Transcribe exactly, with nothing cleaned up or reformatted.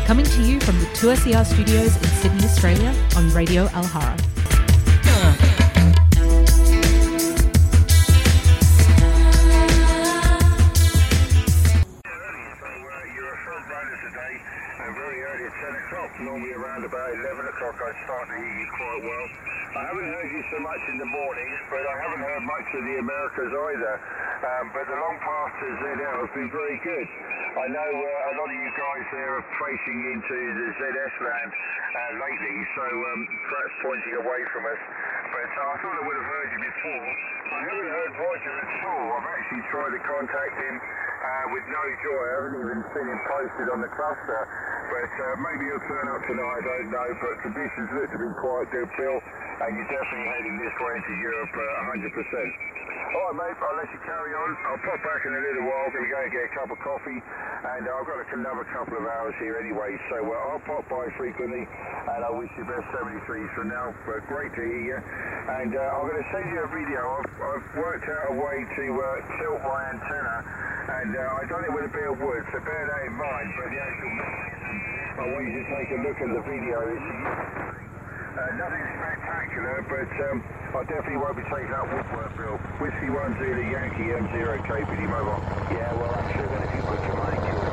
Coming to you from the two S E R studios in Sydney, Australia on Radio Alhara. Very early at ten o'clock, normally around about eleven o'clock I start to hear you quite well. I haven't heard you so much in the mornings, but I haven't heard much of the Americas either. Um, but the long path to Z L has been very good. I know uh, a lot of you guys there are tracing into the Z S land uh, lately, so um, perhaps pointing away from us. But uh, I thought I would have heard you before. I haven't heard Roger at all. I've actually tried to contact him uh, with no joy. I haven't even seen him posted on the cluster. But uh, maybe he'll turn up tonight, I don't know. But conditions look to be quite good, Phil. And you're definitely heading this way into Europe uh, one hundred percent. All right, mate, I'll let you carry on. I'll pop back in a little while. Going to go and get a cup of coffee. And uh, I've got another couple of hours here anyway. So uh, I'll pop by frequently. And I wish you best seventy-threes for now. But great to hear you. And uh, I'm going to send you a video. I've, I've worked out a way to uh, tilt my antenna. And uh, I don't know where the bit of wood, so bear that in mind. But the actual mechanism, I want you to take a look at the video. It's Uh, nothing spectacular, but um, I definitely won't be taking out woodwork, Bill. Whiskey one Zulu Yankee M zero K P D Mobile. Yeah, well, I'm sure that if you put your mind to it,